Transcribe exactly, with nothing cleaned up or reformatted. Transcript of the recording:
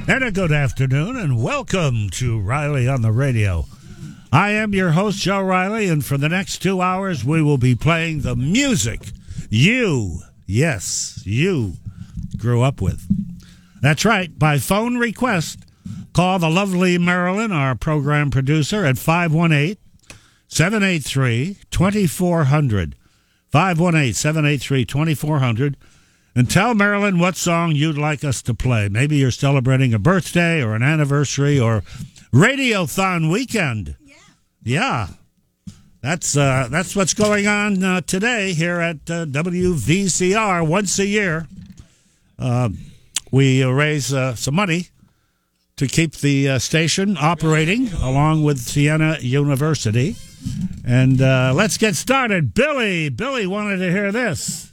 And a good afternoon, and welcome to Riley on the Radio. I am your host, Joe Riley, and for the next two hours, we will be playing the music you, yes, you grew up with. That's right, by phone request. Call the lovely Marilyn, our program producer, at five one eight, seven eight three, two four zero zero. five one eight, seven eight three, two four zero zero. And tell Marilyn what song you'd like us to play. Maybe you're celebrating a birthday or an anniversary or Radiothon weekend. Yeah. Yeah. That's uh, that's what's going on uh, today here at uh, W V C R once a year. Uh, we uh, raise uh, some money to keep the uh, station operating along with Siena University. And uh, let's get started. Billy, Billy wanted to hear this.